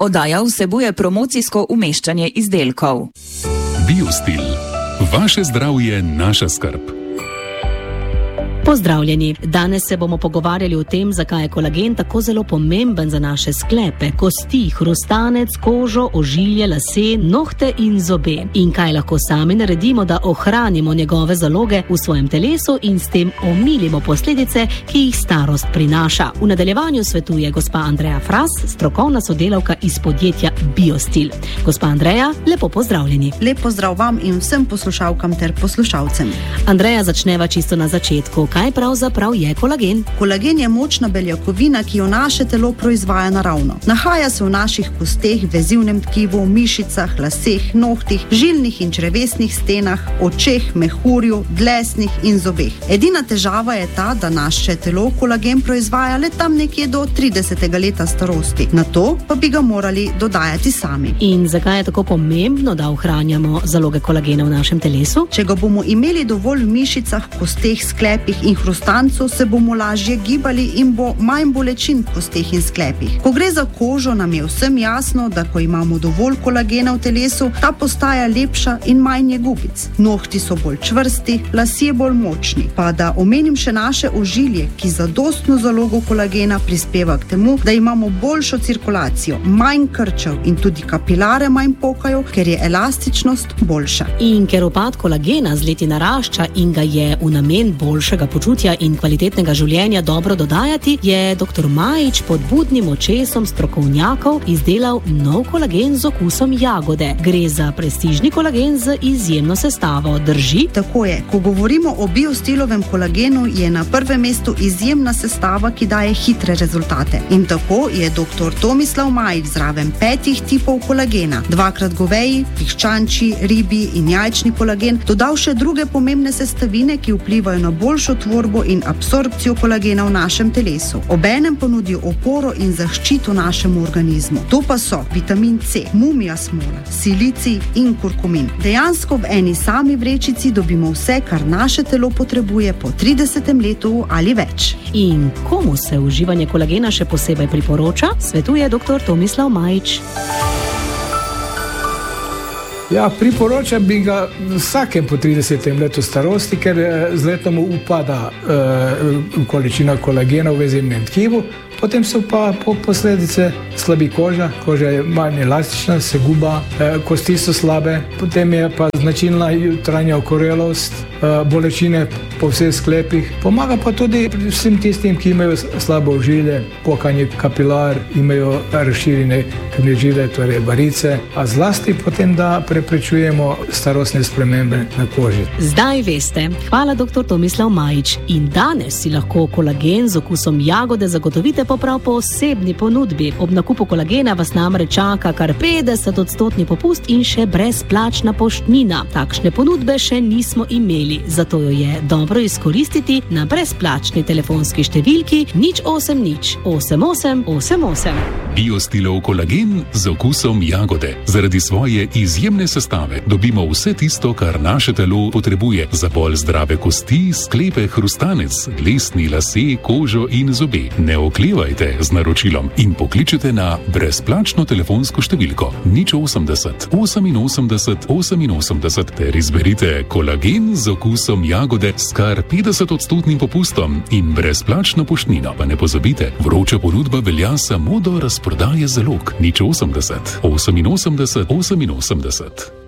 Oddaja vsebuje promocijsko umeščanje izdelkov. Biostil. Vaše zdravje, naša skrb. Pozdravljeni! Danes se bomo pogovarjali o tem, zakaj je kolagen tako zelo pomemben za naše sklepe, kosti, hrustanec, kožo, ožilje, lase, nohte in zobe. In kaj lahko sami naredimo, da ohranimo njegove zaloge v svojem telesu in s tem omilimo posledice, ki jih starost prinaša. V nadaljevanju svetuje gospa Andreja Fras, strokovna sodelavka iz podjetja Biostil. Gospa Andreja, lepo pozdravljeni. Lep pozdrav vam in vsem poslušalkam ter poslušalcem. Andreja, začneva čisto na začetku. Kaj pravzaprav je kolagen? Kolagen je močna beljakovina, ki jo naše telo proizvaja naravno. Nahaja se v naših kosteh, vezivnem tkivu, mišicah, laseh, nohtih, žilnih in črevesnih stenah, očeh, mehurju, dlesnih in zobeh. Edina težava je ta, da naše telo kolagen proizvaja le tam nekje do 30. leta starosti. Na to pa bi ga morali dodajati sami. In zakaj je tako pomembno, da ohranjamo zaloge kolagena v našem telesu? Če ga bomo imeli dovolj v mišicah, kosteh, sklepih in hrustancu, se bomo lažje gibali in bo manj bolečin v kosteh in sklepih. Ko gre za kožo, nam je vsem jasno, da ko imamo dovolj kolagena v telesu, ta postaja lepša in manj je gubic. Nohti so bolj čvrsti, lasje bolj močni. Pa da omenim še naše ožilje, ki zadostno zalogo kolagena prispeva k temu, da imamo boljšo cirkulacijo, manj krčev in tudi kapilare manj pokajo, ker je elastičnost boljša. In ker upad kolagena z leti narašča in ga je v namen boljšega počutja in kvalitetnega življenja dobro dodajati, je dr. Majič pod budnim očesom strokovnjakov izdelal nov kolagen z okusom jagode. Gre za prestižni kolagen z izjemno sestavo. Drži? Tako je. Ko govorimo o Biostilovem kolagenu, je na prvem mestu izjemna sestava, ki daje hitre rezultate. In tako je dr. Tomislav Majič zraven 5 tipov kolagena, 2x goveji, piščančji, ribi in jajčni kolagen, dodal še druge pomembne sestavine, ki vplivajo na boljšo tvorbo in absorpcijo kolagena v našem telesu. Obenem ponudi oporo in zaščito našemu organizmu. To pa so vitamin C, mumija smola, silicij in kurkumin. Dejansko v eni sami vrečici dobimo vse, kar naše telo potrebuje po 30. letu ali več. In komu se uživanje kolagena še posebej priporoča, svetuje dr. Tomislav Majič. Ja, priporočam bi ga vsakem po 30. letu starosti, ker z letom upada količina kolagena v vezivnem tkivu, potem so pa posledice slabi koža je manj elastična, se guba, kosti so slabe, potem je pa značilna jutranja okorelost, bolečine po vseh sklepih. Pomaga pa tudi vsem tistim, ki imajo slabo ožilje, pokani kapilar, imajo razširjene krvne žile, torej varice, a zlasti potem, da preprečujemo starostne spremembe na koži. Zdaj veste. Hvala, dr. Tomislav Majič. In danes si lahko kolagen z okusom jagode zagotovite po prav posebni ponudbi. Ob nakupu kolagena vas namreč čaka kar 50% popust in še brezplačna poštnina. Takšne ponudbe še nismo imeli, zato jo je dobro izkoristiti na brezplačni telefonski številki 080 88 88. Biostilov kolagen z okusom jagode. Zaradi svoje izjemne sestave dobimo vse tisto, kar naše telo potrebuje za bolj zdrave kosti, sklepe, hrustanec, dlesni, lase, kožo in zobe. Ne oklevajte z naročilom in pokličite na brezplačno telefonsko številko 080 88 88 ter izberite kolagen z okusom jagode s kar 50% popustom in brezplačno poštnino. Pa ne pozabite, vroča ponudba velja samo do razprodaje zalog 080 88 88.